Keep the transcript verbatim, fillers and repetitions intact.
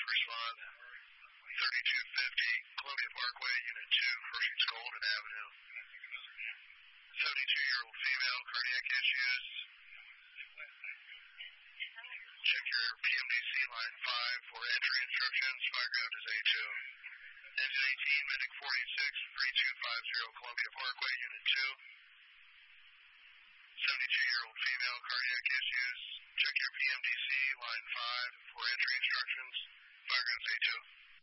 respond. thirty-two fifty, Columbia Parkway, Unit two, Pershing's Golden Avenue. seventy-two-year-old female, cardiac issues. Check your P M D C line five for entry instructions. Fireground is A two. Engine eighteen, Medic forty-six, three two five zero, Columbia Parkway, Unit two. seventy-two-year-old female, cardiac issues. Check your P M D C line five for entry instructions. Fireground is A two.